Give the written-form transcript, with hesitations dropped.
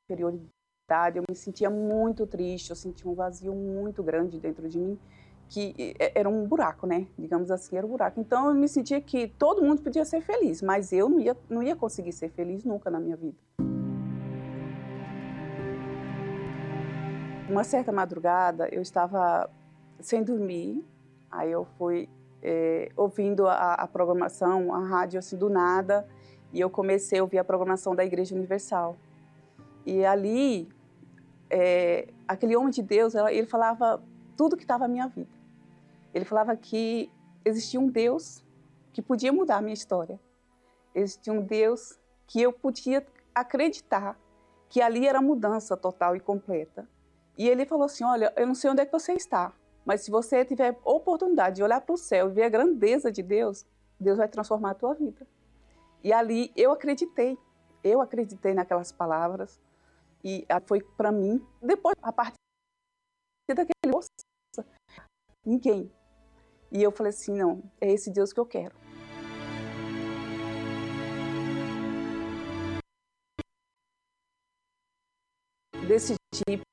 inferioridade, eu me sentia muito triste, eu sentia um vazio muito grande dentro de mim, que era um buraco, né? Digamos assim, era um buraco. Então eu me sentia que todo mundo podia ser feliz, mas eu não ia conseguir ser feliz nunca na minha vida. Uma certa madrugada, eu estava sem dormir, aí eu fui ouvindo a programação, a rádio, assim, do nada, e eu comecei a ouvir a programação da Igreja Universal. E ali, aquele homem de Deus, ele falava tudo que estava na minha vida. Ele falava que existia um Deus que podia mudar a minha história. Existia um Deus que eu podia acreditar que ali era mudança total e completa. E ele falou assim, olha, eu não sei onde é que você está, mas se você tiver oportunidade de olhar para o céu e ver a grandeza de Deus, Deus vai transformar a tua vida. E ali eu acreditei naquelas palavras, e foi para mim, depois, a partir daquele moço, ninguém. E eu falei assim, não, é esse Deus que eu quero. Decidi